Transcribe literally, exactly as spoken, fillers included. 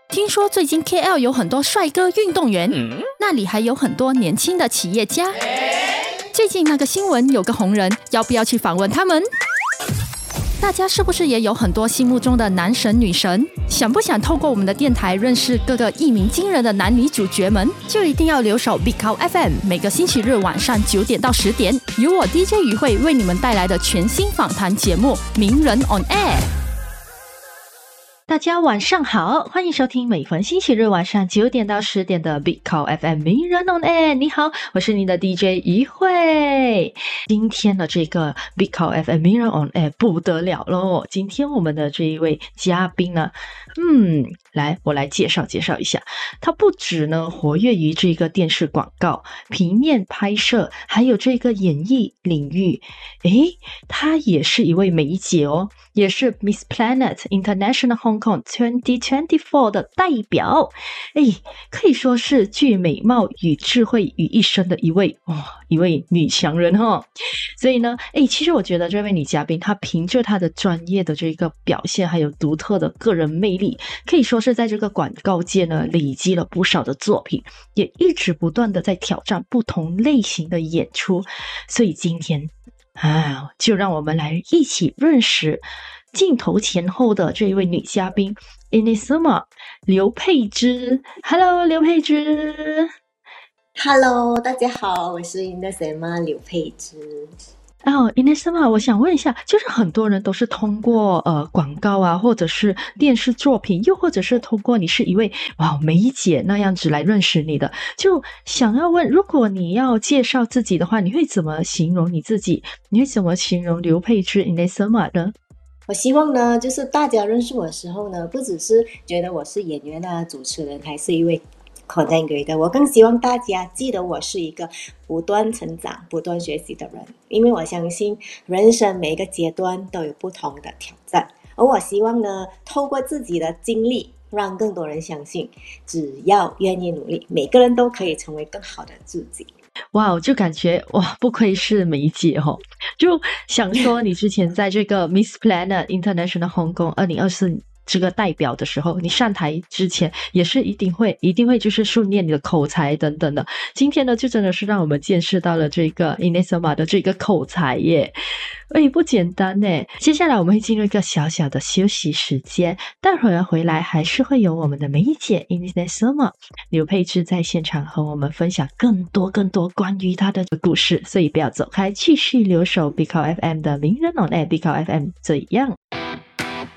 听说最近 K L 有很多帅哥运动员，嗯、那里还有很多年轻的企业家。最近那个新闻有个红人，要不要去访问他们？大家是不是也有很多心目中的男神女神？想不想透过我们的电台认识各个一鸣惊人的男女主角们？就一定要留守 Big Cow F M， 每个星期日晚上九点到十点，由我 D J 于慧为你们带来的全新访谈节目《名人 on Air》。大家晚上好，欢迎收听每逢星期日晚上九点到十点的 Big Cow F M 名人 on Air。 你好，我是你的 D J 于慧。今天的这个 Big Cow F M 名人 on Air 不得了咯，今天我们的这一位嘉宾呢，嗯，来我来介绍介绍一下。他不止呢活跃于这个电视广告、平面拍摄，还有这个演艺领域。诶，他也是一位梅姐哦，也是 Miss Planet International Hong Kong 二零二四的代表。诶，可以说是集美貌与智慧于一身的一位哇、哦，一位女强人哈。所以呢，诶，其实我觉得这位女嘉宾她凭着她的专业的这个表现，还有独特的个人魅力，可以说是在这个广告界呢累积了不少的作品，也一直不断的在挑战不同类型的演出。所以今天啊，就让我们来一起认识镜头前后的这一位女嘉宾 Inesema 刘佩芝。 Hello 刘佩芝。 Hello 大家好，我是 Inesema 刘佩芝。 哦 Inesema 我想问一下，就是很多人都是通过呃广告啊，或者是电视作品，又或者是通过你是一位哇梅姐那样子来认识你的，就想要问，如果你要介绍自己的话，你会怎么形容你自己？你会怎么形容刘佩芝 Inesema 呢？ 我希望呢，就是大家认识我的时候呢，不只是觉得我是演员啊、主持人，还是一位 content creator， 我更希望大家记得我是一个不断成长、不断学习的人，因为我相信人生每一个阶段都有不同的挑战，而我希望呢，透过自己的经历，让更多人相信，只要愿意努力，每个人都可以成为更好的自己。 哇，就感觉哇，不愧是梅姐哦，就想说你之前在这个 Miss Planet International Hong Kong 二零二四这个代表的时候，你上台之前也是一定会一定会就是训练你的口才等等的。今天呢，就真的是让我们见识到了这个 Inesema 的这个口才耶，哎，不简单呢。接下来我们会进入一个小小的休息时间，待会儿回来还是会有我们的梅姐 Inesema 刘佩芝在现场和我们分享更多更多关于她的故事，所以不要走开，继续留守 Big Cow F M 的名人 on Air Big Cow F M 这样。